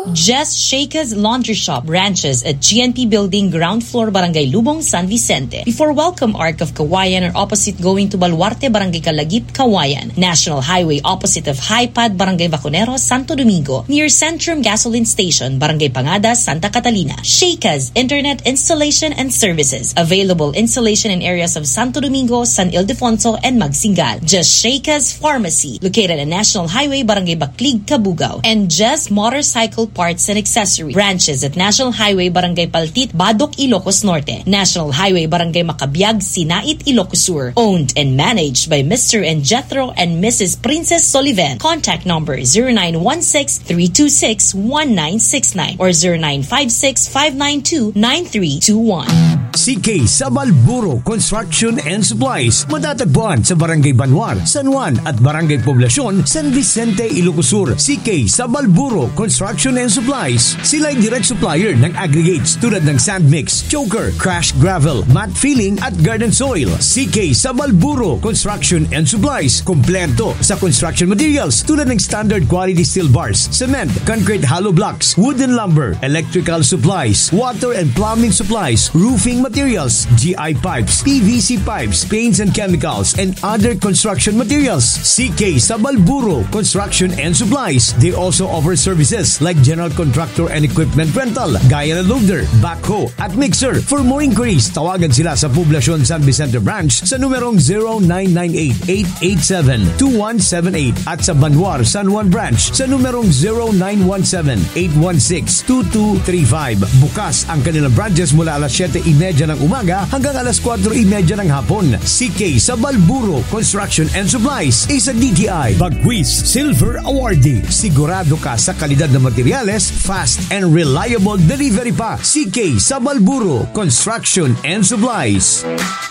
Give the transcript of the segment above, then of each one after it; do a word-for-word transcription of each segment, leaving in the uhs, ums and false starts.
Just Sheikah's Laundry Shop branches at G N P Building, ground floor, Barangay Lubong, San Vicente. Before Welcome Arc of Kawayan or opposite going to Baluarte, Barangay Kalagip, Kawayan. National Highway opposite of Hi-Pad, Barangay Baconero, Santo Domingo. Near Centrum Gasoline Station, Barangay Pangadas, Santa Catalina. Sheikah's Internet Installation and Services. Available installation in areas of Santo Domingo, San Ildefonso, and Magsingal. Just Sheikah's Pharmacy, located at National Highway, Barangay Baclig, Cabugao. And Just Motorcycle Parts and Accessories. Branches at National Highway, Barangay Paltit, Badok, Ilocos Norte. National Highway, Barangay Makabiag, Sinait, Ilocos Sur. Owned and managed by Mister and Jethro and Missus Princess Soliven. Contact number zero nine one six, three two six, one nine six nine or zero nine five six, five nine two, nine three two one. C K Sabalburo Construction and Supplies. Matatagpuan sa Barangay Banwar, San Juan at Barangay Poblacion, San Vicente, Ilocos Sur. C K Sabalburo Construction and Supplies. Sila ay direct supplier ng aggregates tulad ng sand mix, choker, crash gravel, mat filling at garden soil. C K Sabalburo Construction and Supplies. Kompleto sa construction materials tulad ng standard quality steel bars, cement, concrete hollow blocks, wooden lumber, electrical supplies, water and plumbing supplies, roofing materials, G I pipes, P V C pipes, paints and chemicals, and other construction materials. C K Sabalburo Construction and Supplies. They also offer services like general contractor and equipment rental, gaya na loader, backhoe, at mixer. For more inquiries, tawagan sila sa Poblacion San Vicente Branch sa numerong zero nine nine eight, eight eight seven, two one seven eight at sa Banwar San Juan Branch sa numerong zero nine one seven, eight one six, two two three five. Bukas ang kanilang branches mula alas siyete thirty ng umaga hanggang alas kwatro thirty ng hapon. C K Sabalburo Construction and Supplies is a D T I Bagwis Silver Awardee. Sigurado ka sa kalidad ng materyales, fast and reliable delivery pa. C K Sabalburo Construction and Supplies.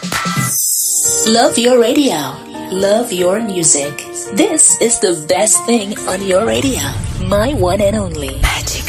Love your radio. Love your music. This is the best thing on your radio. My one and only Magic